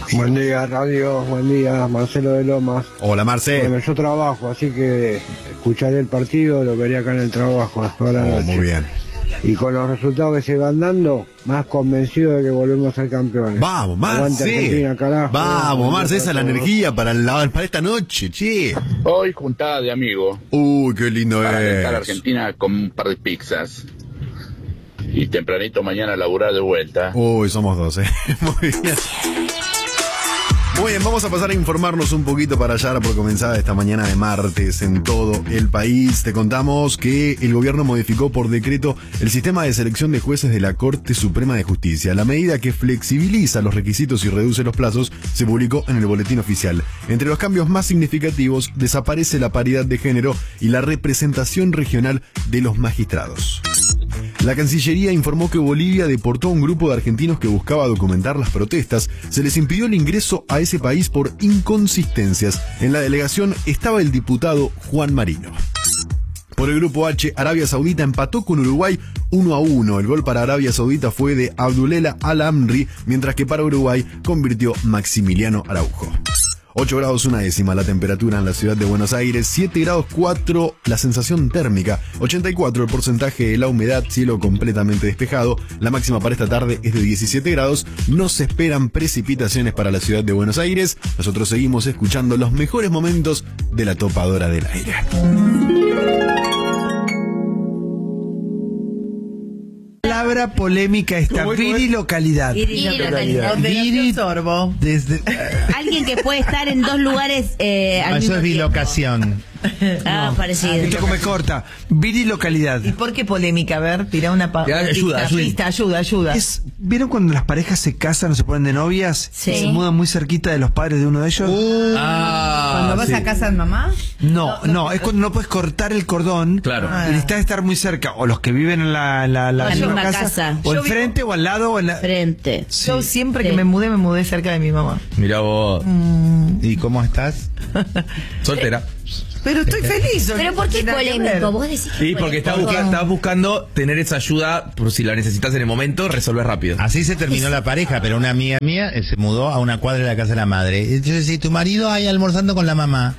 Buen día, radio, buen día, Marcelo de Lomas. Hola, Marce. Bueno, yo trabajo, así que escucharé el partido, lo veré acá en el trabajo toda la noche. Muy bien. Y con los resultados que se van dando, más convencido de que volvemos a ser campeones. Vamos, Marce. Aguante Argentina, carajo. Vamos, Marce, esa es la energía para esta noche, che. Hoy juntada de amigos. Uy, qué lindo para es. alentar a Argentina con un par de pizzas. Y tempranito mañana a laburar de vuelta. Uy, somos dos, Muy bien. Muy bien, vamos a pasar a informarnos un poquito para allá por comenzada esta mañana de martes en todo el país. Te contamos que el gobierno modificó por decreto el sistema de selección de jueces de la Corte Suprema de Justicia. La medida que flexibiliza los requisitos y reduce los plazos se publicó en el boletín oficial. Entre los cambios más significativos desaparece la paridad de género y la representación regional de los magistrados. La Cancillería informó que Bolivia deportó a un grupo de argentinos que buscaba documentar las protestas. Se les impidió el ingreso a ese país por inconsistencias. En la delegación estaba el diputado Juan Marino. Por el grupo H, Arabia Saudita empató con Uruguay 1-1. El gol para Arabia Saudita fue de Abdulela Al-Amri, mientras que para Uruguay convirtió Maximiliano Araujo. 8 grados 1 décima la temperatura en la ciudad de Buenos Aires, 7 grados 4 la sensación térmica, 84 el porcentaje de la humedad, cielo completamente despejado, la máxima para esta tarde es de 17 grados, no se esperan precipitaciones para la ciudad de Buenos Aires. Nosotros seguimos escuchando los mejores momentos de la topadora del aire. Palabra polémica esta, virilocalidad. Virilocalidad. Sorbo. Desde Alguien que puede estar en dos lugares al mismo Eso es tiempo. bilocación. Parecido. esto come corta. Virilocalidad. ¿Y por qué polémica? A ver, tira una ayuda. ¿Vieron cuando las parejas se casan o se ponen de novias? Sí. Se mudan muy cerquita de los padres de uno de ellos. Cuando vas a casa de mamá. No, es cuando no puedes cortar el cordón. Claro. Y necesitas estar muy cerca. O los que viven en la misma casa. O Yo enfrente o al lado o en la... Frente. Yo siempre que me mudé cerca de mi mamá. Mirá vos. ¿Y cómo estás? Soltera. Pero estoy feliz. ¿Pero por qué polémico? Vos decís que Sí, porque estás buscando tener esa ayuda por si la necesitas en el momento, resolver rápido. Así se terminó la pareja, pero una amiga mía se mudó a una cuadra de la casa de la madre. Entonces, si tu marido ahí almorzando con la mamá.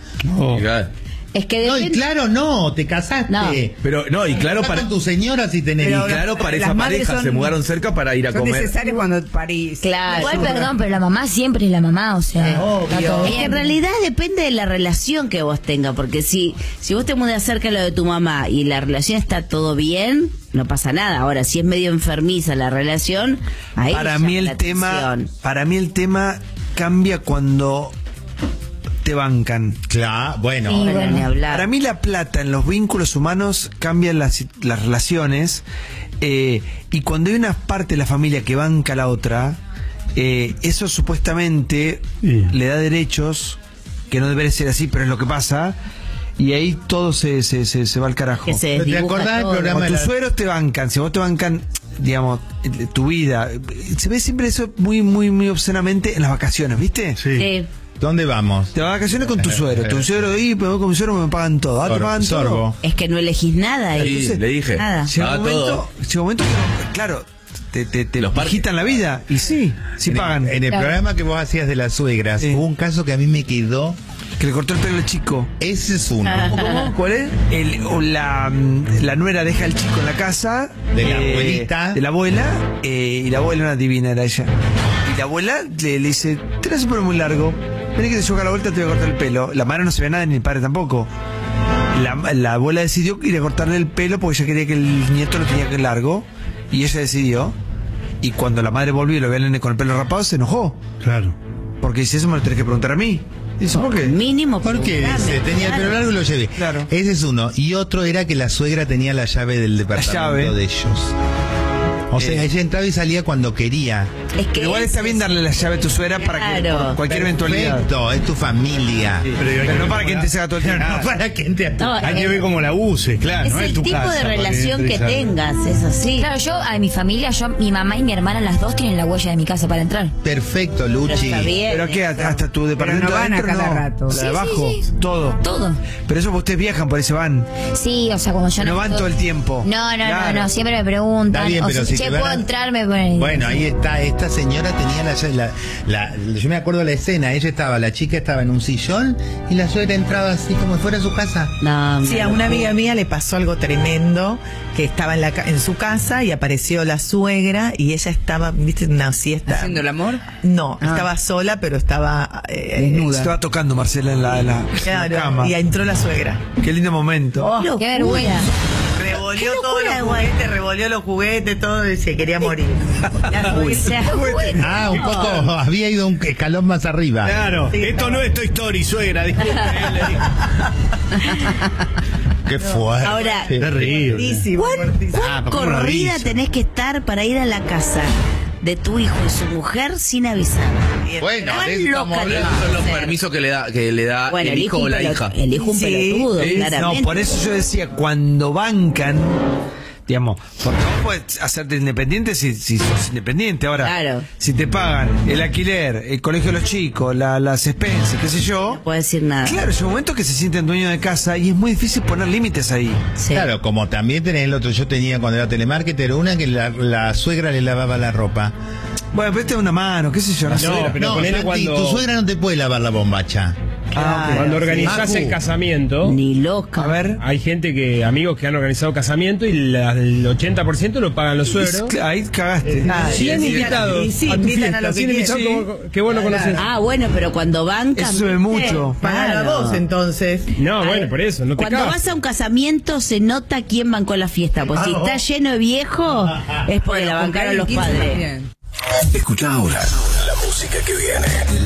Es que No, y claro, no, te casaste. No. Pero no, y claro para tu señora si tenés y hijos. claro para esa pareja se mudaron cerca para ir a Son comer. necesarios cuando parís. Claro. Igual, perdón, pero la mamá siempre es la mamá, o sea. Obvio. Es que en realidad depende de la relación que vos tengas, porque si vos te mudas cerca de lo de tu mamá y la relación está todo bien, no pasa nada. Ahora, si es medio enfermiza la relación, ahí Para mí el tema cambia cuando te bancan. Claro, bueno. Sí, bueno. Ni hablar. Para mí la plata en los vínculos humanos cambian las relaciones, y cuando hay una parte de la familia que banca a la otra, eso supuestamente le da derechos, que no debería ser así, pero es lo que pasa, y ahí todo se va al carajo. Que se ¿Te desdibuja acordás del todo. programa? O tus sueros te bancan, si vos te bancan, digamos, tu vida, se ve siempre eso muy, muy, muy obscenamente en las vacaciones, ¿viste? Sí. ¿Dónde vamos? Te vas de vacaciones con tu suegro. Tu suegro ahí, pero con mi suegro me pagan todo. ¿Te pagan todo? Sorbo. Es que no elegís nada. Sí, Entonces, le dije. Nada. Llega un momento que, claro, te Los parques. quitan la vida. Y sí pagan. En el programa que vos hacías de las suegras, Sí. hubo un caso que a mí me quedó. Que le cortó el pelo al chico. Ese es uno. ¿Cómo? ¿Cuál es? La nuera deja al chico en la casa. De la abuelita. De la abuela. Y la abuela era divina, era ella. Y la abuela le dice, tenés un pelo muy largo. Vení que te llevo a la vuelta, te voy a cortar el pelo. La madre no se ve nada, ni el padre tampoco. La abuela decidió ir a cortarle el pelo porque ella quería que el nieto lo tenía que largo. Y ella decidió. Y cuando la madre volvió y lo ve al nene con el pelo rapado, se enojó. Claro. Porque dice, eso me lo tenés que preguntar a mí. Dice, ¿por qué? Mínimo. ¿Por qué? Dice, tenía el pelo largo y lo llevé. Claro. Ese es uno. Y otro era que la suegra tenía la llave del departamento de ellos. O sea, ella entraba y salía cuando quería. Es que Igual está bien darle la llave a tu suegra para que Claro. por cualquier eventualidad. Perfecto, es tu familia. Sí. Pero no para que te haga todo el tiempo. No para que entre a tu No, Hay que ver cómo la uses, claro. es no es el tu tipo casa de para relación que entre y salga. tengas, es así. Claro, yo, a mi familia, mi mamá y mi hermana, las dos tienen la huella de mi casa para entrar. Perfecto, Pero Luchi. está bien. ¿Pero qué? ¿Hasta tu departamento no van a adentro? cada No. rato. La Sí, de abajo, sí, sí. todo. Todo. Pero eso ustedes viajan, por eso van. Sí, o sea, cuando yo No van todo el tiempo. No, Claro. siempre me preguntan. Está bien, o pero sea, si Che, ¿puedo entrar? Me ponen. Bueno, ahí está, esta señora tenía yo me acuerdo la escena, la chica estaba en un sillón y la suegra entraba así como si fuera a su casa. No, Sí, a una amiga mía le pasó algo tremendo, que estaba en su casa y apareció la suegra y ella estaba, viste, en una siesta. ¿Haciendo el amor? No, estaba sola, pero estaba desnuda. Estaba tocando Marcela en la cama. Y entró la suegra. Qué lindo momento. Qué vergüenza. Revolvió todos los juguetes, revolvió los juguetes, todo, y se quería morir. Un poco, había ido un escalón más arriba. Claro, sí, esto no es Toy Story, suegra. Disculpe, Qué fuerte. Ahora, terrible. ¿cuán corrida tenés que estar para ir a la casa de tu hijo y su mujer sin avisar? Bueno, Son los permisos que le da Bueno, el hijo o la hija. El hijo un pelotudo, claramente. No, por eso yo decía, cuando bancan, digamos, porque vos podés hacerte independiente si sos independiente. Ahora, Claro. si te pagan el alquiler, el colegio de los chicos, las expensas, qué sé yo, No puedo decir nada. claro, es un momento que se sienten dueños de casa y es muy difícil poner límites ahí. Sí. Claro, como también tenés el otro, yo tenía cuando era telemarketer una que la suegra le lavaba la ropa. Bueno, pero este es una mano, qué sé yo, no sé. pero ponele Santi, cuando- tu suegra no te puede lavar la bombacha. Cuando organizás el casamiento, Ni loca. A ver. hay amigos que han organizado casamiento y el 80% lo pagan los suegros. Ahí cagaste. Sí, han invitado y sí, a tu invitan a fiesta, lo que sí han invitado quieren. que vos no conoces. Bueno, pero cuando bancan. Eso es mucho. Pagala vos, entonces. No, bueno, por eso, no te Cuando cagas. vas a un casamiento se nota quién bancó la fiesta. Pues si está lleno de viejos, es porque la bancaron los padres. Escucha ahora la música que viene.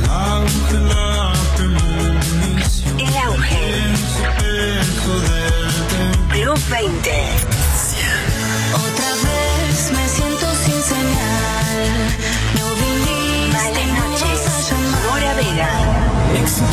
El auge. Plus 20. Otra vez me siento sin señal. No viniste, Malas noches. Nora Vega.